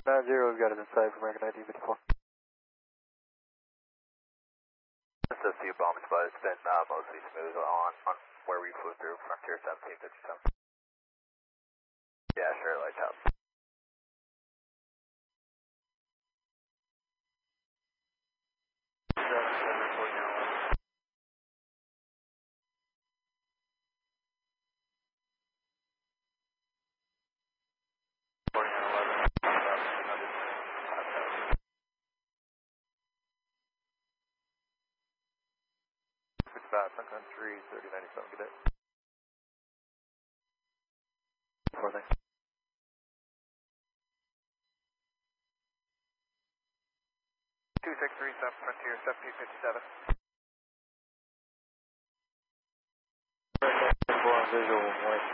90, we've got it inside for American ID 54. Associate bomb spot, it's been mostly smooth on where we flew through Frontier 1757. Yeah, sure, lighthouse. Sun Country 3097, good day. 4 thanks. 263 South Frontier 1757. Visual,